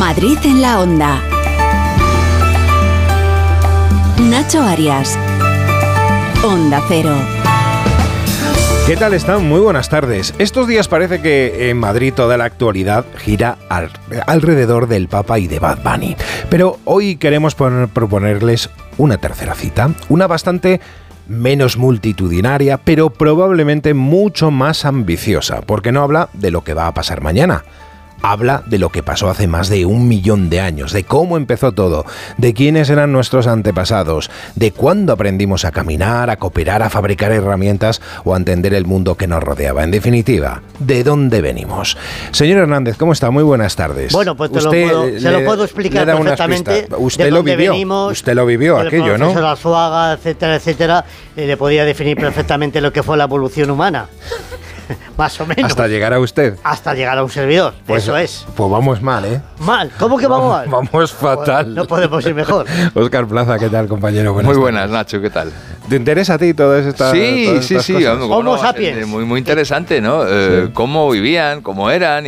Madrid en la Onda. Nacho Arias. Onda Cero. ¿Qué tal están? Muy buenas tardes. Estos días parece que en Madrid toda la actualidad gira alrededor del Papa y de Bad Bunny. Pero hoy queremos proponerles una tercera cita, una bastante menos multitudinaria, pero probablemente mucho más ambiciosa, porque no habla de lo que va a pasar mañana. Habla de lo que pasó hace más de 1 millón de años, de cómo empezó todo, de quiénes eran nuestros antepasados, de cuándo aprendimos a caminar, a cooperar, a fabricar herramientas o a entender el mundo que nos rodeaba. En definitiva, ¿de dónde venimos? Señor Hernández, ¿cómo está? Muy buenas tardes. Bueno, pues se lo puedo explicar perfectamente. Usted lo vivió, usted lo vivió aquello, ¿no? El profesor Arzuaga, etcétera, etcétera, le podía definir perfectamente lo que fue la evolución humana. Más o menos. Hasta llegar a usted. Hasta llegar a un servidor, pues, eso es. Pues vamos mal, ¿eh? Mal, ¿cómo que vamos mal? Vamos fatal. Pues no podemos ir mejor. Óscar Plaza, ¿qué tal, compañero? Muy buenas, Nacho, ¿qué tal? ¿Te interesa a ti todas estas cosas? Sí. Homo sapiens. Muy interesante, ¿no? Sí. Cómo vivían, cómo eran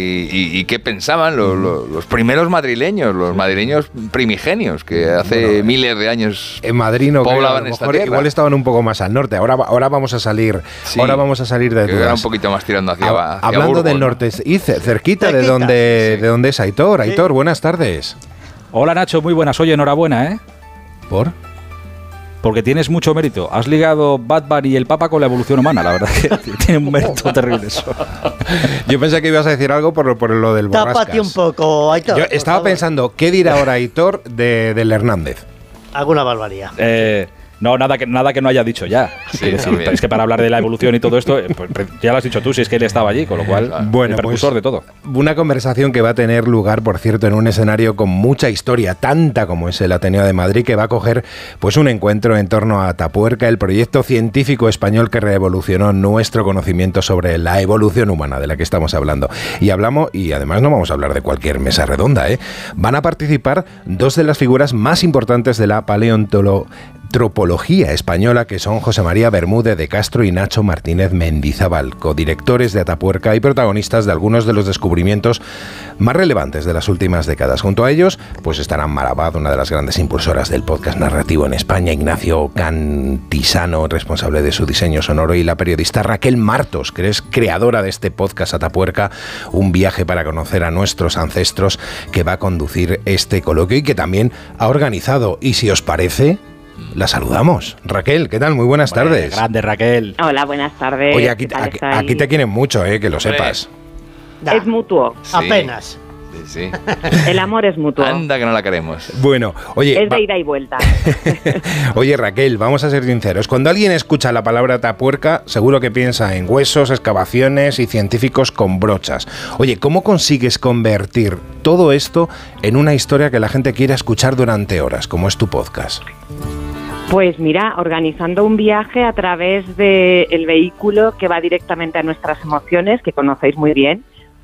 y qué pensaban los primeros madrileños, los madrileños primigenios que hace miles de años en Madrid no poblaban creo, esta tierra. Igual estaban un poco más al norte. Ahora vamos a salir. Sí, ahora vamos a salir de dudas. Era un poquito más tirando hacia hablando Burgos, del norte y cerquita de donde es Aitor. Sí. Aitor, buenas tardes. Hola Nacho, muy buenas. Oye, enhorabuena, ¿eh? ¿Por? Porque tienes mucho mérito. Has ligado Bad Bunny y el Papa con la evolución humana. La verdad que tiene un mérito terrible eso. Yo pensé que ibas a decir algo por lo del Borrascas. Tápate un poco, Aitor. Yo estaba pensando, ¿qué dirá ahora Aitor del Hernández? Alguna barbaridad. No, nada que no haya dicho ya. Sí, Es que para hablar de la evolución y todo esto, pues, ya lo has dicho tú, si es que él estaba allí, con lo cual, bueno, el precursor de todo. Una conversación que va a tener lugar, por cierto, en un escenario con mucha historia, tanta como es el Ateneo de Madrid, que va a coger pues un encuentro en torno a Atapuerca, el proyecto científico español que revolucionó nuestro conocimiento sobre la evolución humana de la que estamos hablando. Y además no vamos a hablar de cualquier mesa redonda, ¿eh? Van a participar dos de las figuras más importantes de la paleontología española, que son José María Bermúdez de Castro y Nacho Martínez Mendizábal, codirectores de Atapuerca y protagonistas de algunos de los descubrimientos más relevantes de las últimas décadas. Junto a ellos, pues estarán Mar Abad, una de las grandes impulsoras del podcast narrativo en España, Ignacio Cantisano, responsable de su diseño sonoro, y la periodista Raquel Martos, que es creadora de este podcast Atapuerca, un viaje para conocer a nuestros ancestros, que va a conducir este coloquio y que también ha organizado. Y si os parece, la saludamos. Raquel, ¿qué tal? Muy buenas tardes. Grande, Raquel. Hola, buenas tardes. Oye, aquí te quieren mucho, que lo sepas. Es mutuo. Sí. Apenas. Sí. El amor es mutuo. Anda que no la queremos. Bueno, oye... Es de ida y vuelta. Oye, Raquel, vamos a ser sinceros. Cuando alguien escucha la palabra Atapuerca, seguro que piensa en huesos, excavaciones y científicos con brochas. Oye, ¿cómo consigues convertir todo esto en una historia que la gente quiera escuchar durante horas, como es tu podcast? Pues mira, organizando un viaje a través del vehículo que va directamente a nuestras emociones, que conocéis muy bien,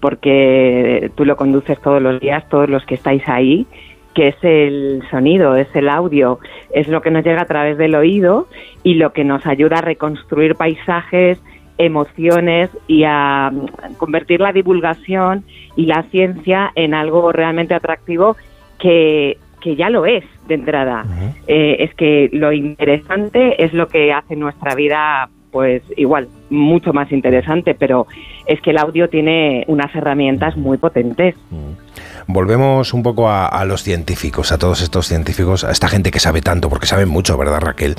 porque tú lo conduces todos los días, todos los que estáis ahí, que es el sonido, es el audio, es lo que nos llega a través del oído y lo que nos ayuda a reconstruir paisajes, emociones y a convertir la divulgación y la ciencia en algo realmente atractivo que ya lo es de entrada. Uh-huh. Es que lo interesante es lo que hace nuestra vida, pues igual, mucho más interesante, pero es que el audio tiene unas herramientas muy potentes. Volvemos un poco a los científicos, a todos estos científicos, a esta gente que sabe tanto, porque saben mucho, ¿verdad, Raquel?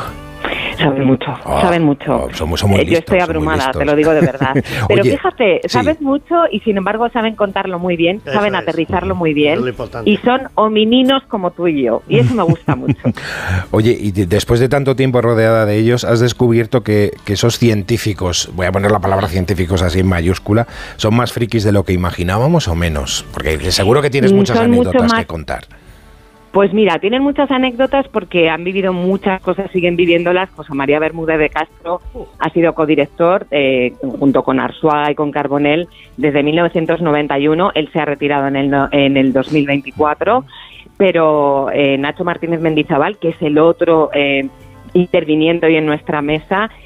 Saben mucho. Somos muy listos, yo estoy abrumada, te lo digo de verdad. Pero oye, fíjate, sabes sí. mucho y sin embargo saben contarlo muy bien, Eso saben es. aterrizarlo muy bien Eso es lo importante. y son homininos como tú y yo. Y eso me gusta mucho. Oye, y después de tanto tiempo rodeada de ellos, has descubierto que esos científicos, voy a poner la palabra científicos así en mayúscula, ¿son más frikis de lo que imaginábamos o menos? Porque seguro que tienes muchas Son mucho anécdotas más que contar. Pues mira, tienen muchas anécdotas porque han vivido muchas cosas, siguen viviéndolas. José María Bermúdez de Castro ha sido codirector junto con Arzuaga y con Carbonell desde 1991. Él se ha retirado en el 2024, pero Nacho Martínez Mendizábal, que es el otro interviniendo hoy en nuestra mesa,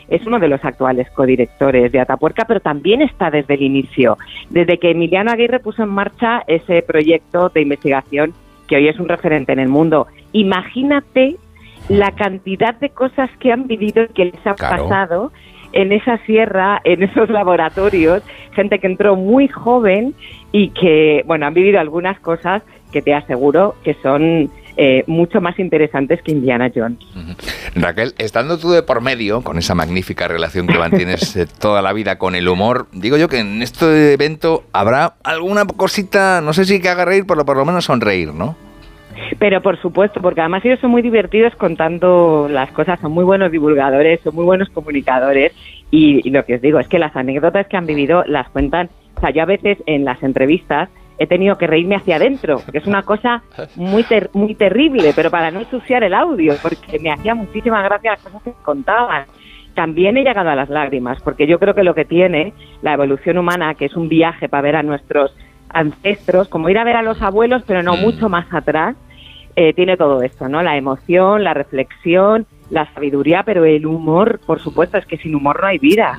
es uno de los actuales codirectores de Atapuerca, pero también está desde el inicio, desde que Emiliano Aguirre puso en marcha ese proyecto de investigación que hoy es un referente en el mundo. Imagínate la cantidad de cosas que han vivido y que les ha pasado en esa sierra, en esos laboratorios, gente que entró muy joven y que, bueno, han vivido algunas cosas que te aseguro que son mucho más interesantes que Indiana Jones. Raquel, estando tú de por medio, con esa magnífica relación que mantienes toda la vida con el humor, digo yo que en este evento habrá alguna cosita, no sé si que haga reír, pero por lo menos sonreír, ¿no? Pero por supuesto, porque además ellos son muy divertidos contando las cosas, son muy buenos divulgadores, son muy buenos comunicadores, y lo que os digo es que las anécdotas que han vivido las cuentan. O sea, yo a veces en las entrevistas he tenido que reírme hacia adentro, que es una cosa muy terrible, pero para no ensuciar el audio, porque me hacía muchísima gracia las cosas que contaban. También he llegado a las lágrimas, porque yo creo que lo que tiene la evolución humana, que es un viaje para ver a nuestros ancestros, como ir a ver a los abuelos, pero no mucho más atrás, tiene todo esto, ¿no? La emoción, la reflexión, la sabiduría, pero el humor, por supuesto, es que sin humor no hay vida.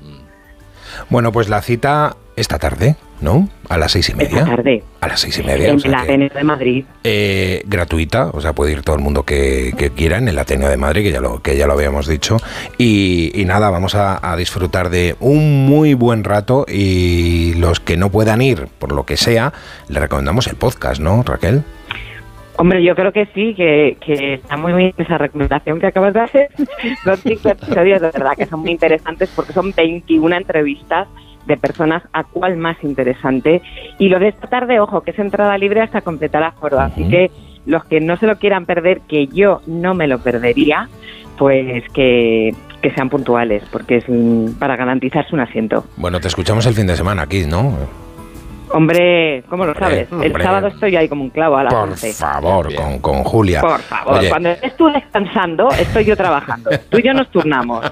Bueno, pues la cita esta tarde, ¿no? A las 6:30. Esta tarde. A las 6:30. En el Ateneo de Madrid. Gratuita, o sea, puede ir todo el mundo que quiera en el Ateneo de Madrid, que ya lo habíamos dicho. Y nada, vamos a disfrutar de un muy buen rato, y los que no puedan ir, por lo que sea, le recomendamos el podcast, ¿no, Raquel? Hombre, yo creo que sí, que está muy bien esa recomendación que acabas de hacer. Los 5 episodios, de verdad, que son muy interesantes porque son 21 entrevistas de personas a cual más interesante. Y lo de esta tarde, ojo, que es entrada libre hasta completar aforo. Así que los que no se lo quieran perder, que yo no me lo perdería, pues que sean puntuales, porque es para garantizarse un asiento. Bueno, te escuchamos el fin de semana aquí, ¿no? Hombre, ¿cómo lo sabes? El sábado estoy ahí como un clavo a las 11. Por favor, con Julia. Por favor, Oye. Cuando estés tú descansando, estoy yo trabajando. Tú y yo nos turnamos.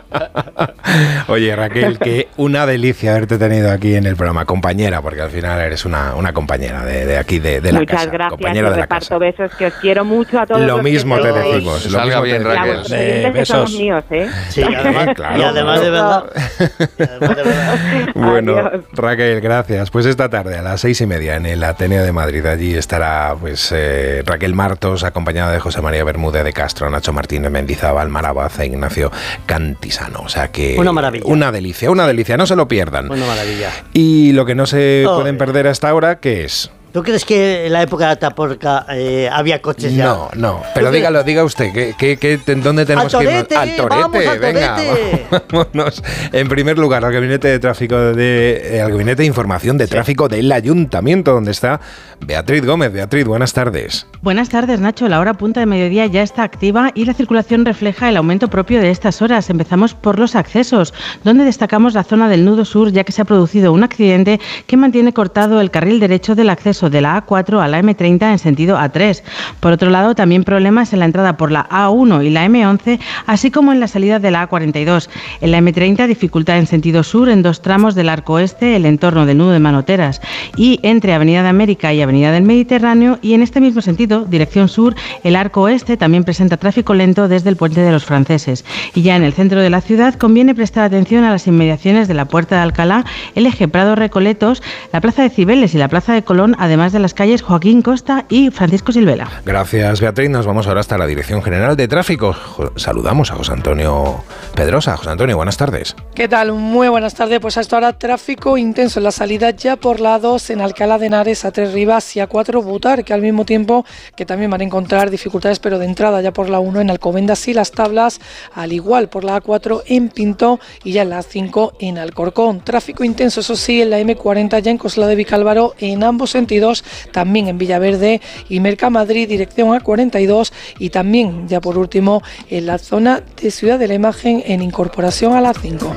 Oye, Raquel, que una delicia haberte tenido aquí en el programa, compañera, porque al final eres una compañera de aquí, de la Muchas casa. gracias, Compañera y de la reparto casa. besos, que os quiero mucho a todos. Lo los mismo que te sois. decimos. Lo Salga mismo bien, te Raquel. A vuestros oyentes que son los besos. míos, ¿eh? Sí, además, Claro. y además de verdad. Y además de verdad. Bueno, Adiós. Raquel, gracias. Pues esta tarde a las 6:30 en el Ateneo de Madrid, allí estará pues Raquel Martos, acompañada de José María Bermúdez de Castro, Nacho Martínez Mendizábal, Mara Baza e Ignacio Cantisano. O sea que Una maravilla. Una delicia, no se lo pierdan. Una maravilla. Y lo que no se pueden perder hasta ahora, ¿qué es? ¿Tú crees que en la época de Atapuerca había coches ya? No, pero diga usted, ¿dónde tenemos que ir? ¡Al Torete! ¡Vamos al Venga, Torete! vámonos. En primer lugar, al Gabinete de Tráfico al Gabinete de Información de Tráfico del Ayuntamiento, donde está Beatriz Gómez. Beatriz, buenas tardes. Buenas tardes, Nacho. La hora punta de mediodía ya está activa y la circulación refleja el aumento propio de estas horas. Empezamos por los accesos, donde destacamos la zona del nudo sur, ya que se ha producido un accidente que mantiene cortado el carril derecho del acceso de la A4 a la M30 en sentido A3. Por otro lado, también problemas en la entrada por la A1 y la M11, así como en la salida de la A42. En la M30, dificultad en sentido sur en 2 tramos del arco este, el entorno del nudo de Manoteras, y entre Avenida de América y Avenida del Mediterráneo, y en este mismo sentido, dirección sur, el arco oeste también presenta tráfico lento desde el Puente de los Franceses. Y ya en el centro de la ciudad conviene prestar atención a las inmediaciones de la Puerta de Alcalá, el eje Prado-Recoletos, la Plaza de Cibeles y la Plaza de Colón, además de las calles Joaquín Costa y Francisco Silvela. Gracias, Beatriz. Nos vamos ahora hasta la Dirección General de Tráfico. Saludamos a José Antonio Pedrosa. José Antonio, buenas tardes. ¿Qué tal? Muy buenas tardes. Pues hasta ahora tráfico intenso en la salida ya por la 2 en Alcalá de Henares, A3 Rivas y A4 Butar, que al mismo tiempo que también van a encontrar dificultades, pero de entrada ya por la 1 en Alcobendas y Las Tablas, al igual por la A4 en Pinto y ya en la 5 en Alcorcón. Tráfico intenso, eso sí, en la M40 ya en Coslada de Vicálvaro en ambos sentidos, también en Villaverde y Mercamadrid, dirección A42, y también, ya por último, en la zona de Ciudad de la Imagen en incorporación a la 5.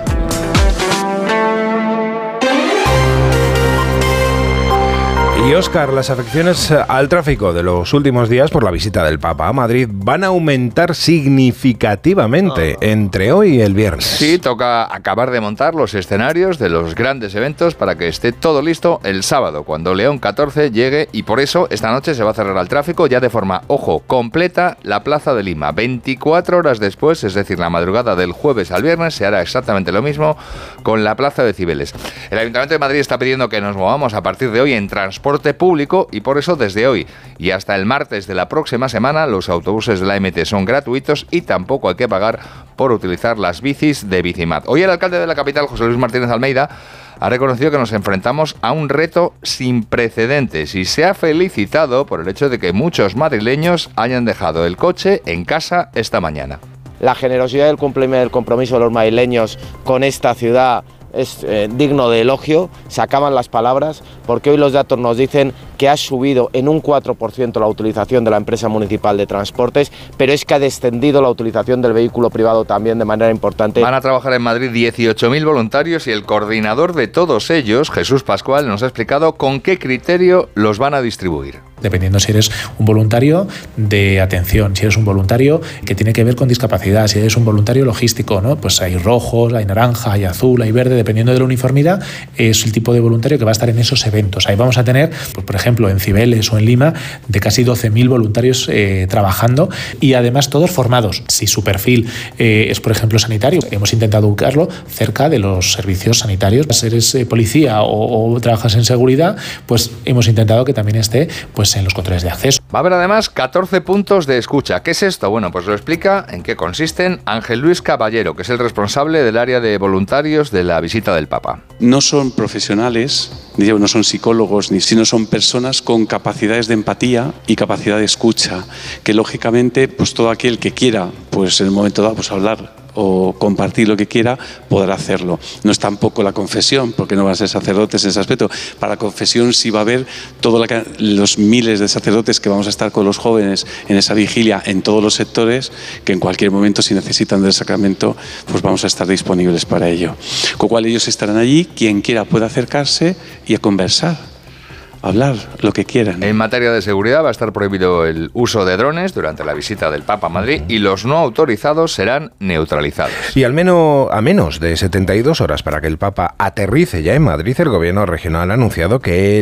Y Óscar, las afecciones al tráfico de los últimos días por la visita del Papa a Madrid van a aumentar significativamente entre hoy y el viernes. Sí, toca acabar de montar los escenarios de los grandes eventos para que esté todo listo el sábado, cuando León XIV llegue, y por eso esta noche se va a cerrar al tráfico ya de forma, ojo, completa la Plaza de Lima. 24 horas después, es decir, la madrugada del jueves al viernes, se hará exactamente lo mismo con la Plaza de Cibeles. El Ayuntamiento de Madrid está pidiendo que nos movamos a partir de hoy en transporte público y por eso desde hoy y hasta el martes de la próxima semana los autobuses de la MT son gratuitos y tampoco hay que pagar por utilizar las bicis de Bicimat. Hoy el alcalde de la capital, José Luis Martínez Almeida, ha reconocido que nos enfrentamos a un reto sin precedentes y se ha felicitado por el hecho de que muchos madrileños hayan dejado el coche en casa esta mañana. La generosidad del compromiso de los madrileños con esta ciudad es digno de elogio, se acaban las palabras, porque hoy los datos nos dicen que ha subido en un 4% la utilización de la empresa municipal de transportes, pero es que ha descendido la utilización del vehículo privado también de manera importante. Van a trabajar en Madrid 18.000 voluntarios y el coordinador de todos ellos, Jesús Pascual, nos ha explicado con qué criterio los van a distribuir. Dependiendo si eres un voluntario de atención, si eres un voluntario que tiene que ver con discapacidad, si eres un voluntario logístico, ¿no? Pues hay rojos, hay naranja, hay azul, hay verde, dependiendo de la uniformidad, es el tipo de voluntario que va a estar en esos eventos. Ahí vamos a tener, pues, por ejemplo, en Cibeles o en Lima, de casi 12.000 voluntarios trabajando y además todos formados. Si su perfil es, por ejemplo, sanitario, hemos intentado ubicarlo cerca de los servicios sanitarios. Si eres policía o trabajas en seguridad, pues hemos intentado que también esté, pues, en los controles de acceso. Va a haber además 14 puntos de escucha. ¿Qué es esto? Bueno, pues lo explica en qué consisten Ángel Luis Caballero, que es el responsable del área de voluntarios de la visita del Papa. No son profesionales, no son psicólogos, sino son personas con capacidades de empatía y capacidad de escucha, que lógicamente, pues todo aquel que quiera, pues en el momento dado, pues hablar o compartir lo que quiera, podrá hacerlo. No es tampoco la confesión, porque no van a ser sacerdotes en ese aspecto. Para la confesión sí va a haber todos los miles de sacerdotes que vamos a estar con los jóvenes en esa vigilia en todos los sectores, que en cualquier momento, si necesitan del sacramento, pues vamos a estar disponibles para ello. Con lo cual ellos estarán allí, quien quiera puede acercarse y a conversar, hablar lo que quieran. En materia de seguridad va a estar prohibido el uso de drones durante la visita del Papa a Madrid y los no autorizados serán neutralizados. Y a menos de 72 horas para que el Papa aterrice ya en Madrid, el gobierno regional ha anunciado que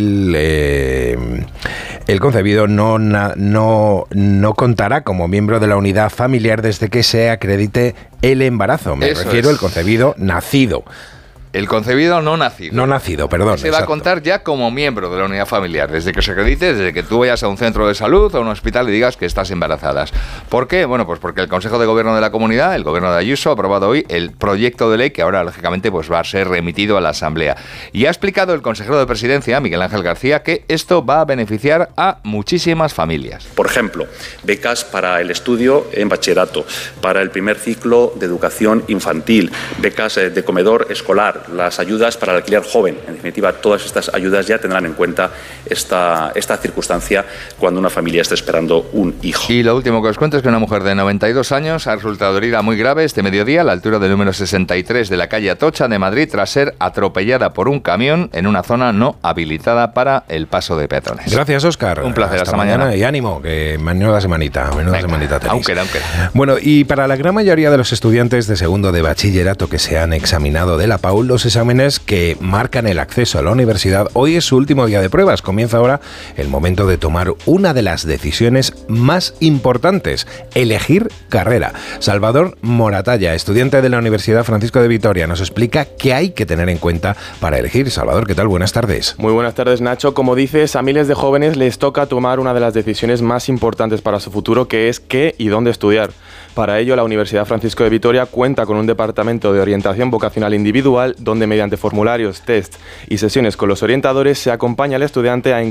el concebido no contará como miembro de la unidad familiar desde que se acredite el embarazo. Me refiero al concebido nacido. El concebido no nacido. No nacido, perdón. Se va a contar ya como miembro de la unidad familiar, desde que se acredite, desde que tú vayas a un centro de salud o a un hospital y digas que estás embarazadas. ¿Por qué? Bueno, pues porque el Consejo de Gobierno de la Comunidad, el Gobierno de Ayuso, ha aprobado hoy el proyecto de ley que ahora, lógicamente, pues va a ser remitido a la Asamblea. Y ha explicado el consejero de Presidencia, Miguel Ángel García, que esto va a beneficiar a muchísimas familias. Por ejemplo, becas para el estudio en bachillerato, para el primer ciclo de educación infantil, becas de comedor escolar, las ayudas para el alquiler joven. En definitiva, todas estas ayudas ya tendrán en cuenta esta circunstancia cuando una familia esté esperando un hijo. Y lo último que os cuento es que una mujer de 92 años ha resultado herida muy grave este mediodía a la altura del número 63 de la calle Atocha de Madrid tras ser atropellada por un camión en una zona no habilitada para el paso de peatones. Gracias, Óscar. Un placer. Hasta mañana. Y ánimo, que menuda semanita tenéis. Aunque. Bueno, y para la gran mayoría de los estudiantes de segundo de bachillerato que se han examinado de la PAU, los exámenes que marcan el acceso a la universidad, hoy es su último día de pruebas. Comienza ahora el momento de tomar una de las decisiones más importantes: elegir carrera. Salvador Moratalla, estudiante de la Universidad Francisco de Vitoria, nos explica qué hay que tener en cuenta para elegir. Salvador, ¿qué tal? Buenas tardes. Muy buenas tardes, Nacho. Como dices, a miles de jóvenes les toca tomar una de las decisiones más importantes para su futuro, que es qué y dónde estudiar. Para ello, la Universidad Francisco de Vitoria cuenta con un departamento de orientación vocacional individual donde mediante formularios, test y sesiones con los orientadores se acompaña al estudiante a